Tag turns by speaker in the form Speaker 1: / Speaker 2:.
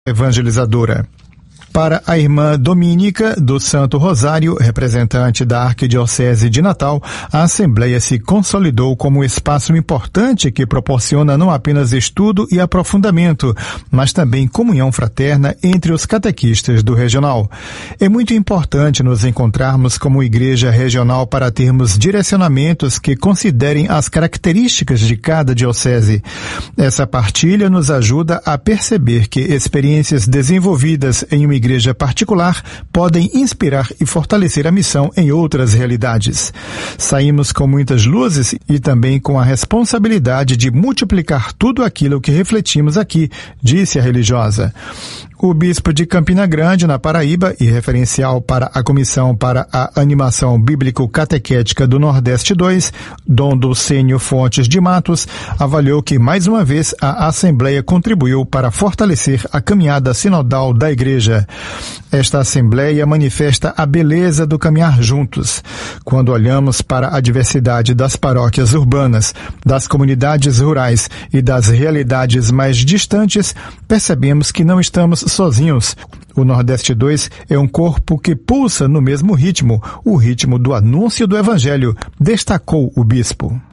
Speaker 1: evangelizadora. Para a irmã Domínica, do Santo Rosário, representante da Arquidiocese de Natal, a Assembleia se consolidou como um espaço importante que proporciona não apenas estudo e aprofundamento, mas também comunhão fraterna entre os catequistas do regional. É muito importante nos encontrarmos como igreja regional para termos direcionamentos que considerem as características de cada diocese. Essa partilha nos ajuda a perceber que experiências desenvolvidas em uma igreja particular podem inspirar e fortalecer a missão em outras realidades. Saímos com muitas luzes e também com a responsabilidade de multiplicar tudo aquilo que refletimos aqui, disse a religiosa. O bispo de Campina Grande, na Paraíba, e referencial para a Comissão para a Animação Bíblico-Catequética do Nordeste 2, Dom Dulcênio Fontes de Matos, avaliou que, mais uma vez, a Assembleia contribuiu para fortalecer a caminhada sinodal da Igreja. Esta Assembleia manifesta a beleza do caminhar juntos. Quando olhamos para a diversidade das paróquias urbanas, das comunidades rurais e das realidades mais distantes, percebemos que não estamos sozinhos. O Nordeste 2 é um corpo que pulsa no mesmo ritmo, o ritmo do anúncio do Evangelho, destacou o bispo.